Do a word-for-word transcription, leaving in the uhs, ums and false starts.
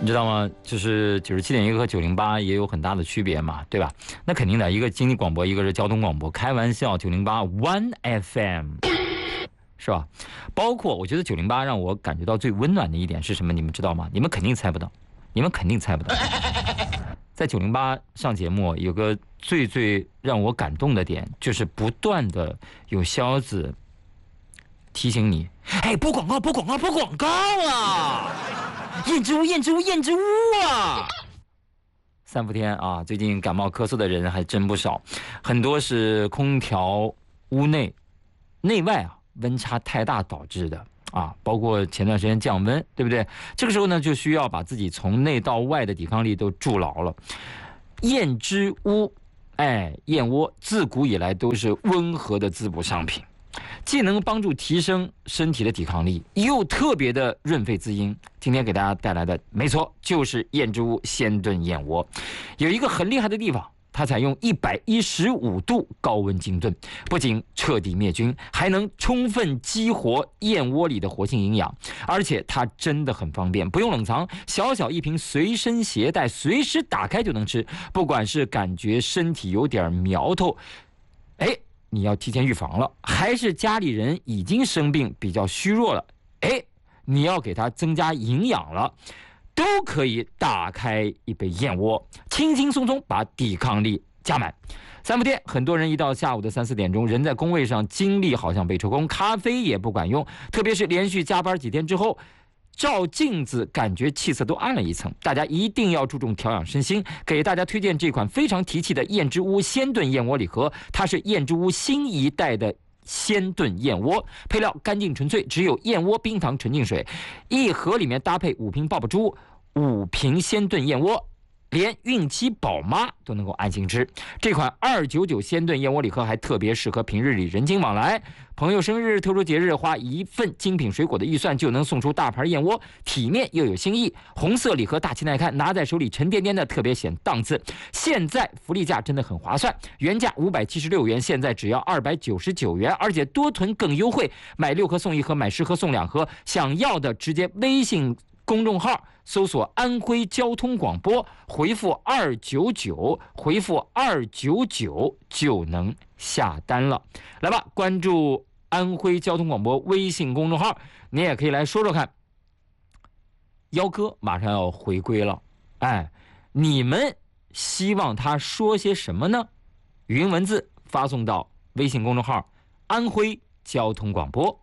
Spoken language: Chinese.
你知道吗？就是九十七点一和九零八也有很大的区别嘛，对吧？那肯定的，一个经济广播，一个是交通广播。开玩笑，九零八 One F M 是吧？包括我觉得九零八让我感觉到最温暖的一点是什么？你们知道吗？你们肯定猜不到，你们肯定猜不到。在九零八上节目有个最最让我感动的点，就是不断的有销子提醒你，哎，播广告，播广告，播广告啊！燕之屋，燕之屋，燕之屋啊！三伏天啊，最近感冒咳嗽的人还真不少，很多是空调屋内、内外啊温差太大导致的啊，包括前段时间降温，对不对？这个时候呢，就需要把自己从内到外的抵抗力都筑牢了。燕之屋，哎，燕窝自古以来都是温和的滋补商品。既能帮助提升身体的抵抗力，又特别的润肺滋阴。今天给大家带来的，没错，就是燕之屋鲜炖燕窝。有一个很厉害的地方，它采用一百一十五度高温精炖，不仅彻底灭菌，还能充分激活燕窝里的活性营养。而且它真的很方便，不用冷藏，小小一瓶随身携带，随时打开就能吃。不管是感觉身体有点苗头，哎，你要提前预防了，还是家里人已经生病比较虚弱了，哎，你要给他增加营养了，都可以打开一杯燕窝，轻轻松松把抵抗力加满。三伏天，很多人一到下午的三四点钟，人在工位上，精力好像被抽空，咖啡也不管用，特别是连续加班几天之后，照镜子感觉气色都暗了一层。大家一定要注重调养身心，给大家推荐这款非常提气的燕之屋鲜炖燕窝礼盒，它是燕之屋新一代的鲜炖燕窝，配料干净纯粹，只有燕窝、冰糖、纯净水，一盒里面搭配五瓶爆爆珠，五瓶鲜炖燕窝，连孕期宝妈都能够安心吃。这款二九九鲜炖燕窝礼盒还特别适合平日里人情往来，朋友生日、特殊节日，花一份精品水果的预算就能送出大盘燕窝，体面又有新意。红色礼盒大气耐看，拿在手里沉甸甸的，特别显档次。现在福利价真的很划算，原价五百七十六元，现在只要二百九十九元，而且多囤更优惠，买六盒送一盒，买十盒送两盒。想要的直接微信公众号搜索安徽交通广播，回复二九九，回复二九九就能下单了。来吧，关注安徽交通广播微信公众号，你也可以来说说看。幺哥马上要回归了，哎，你们希望他说些什么呢？语音文字发送到微信公众号安徽交通广播。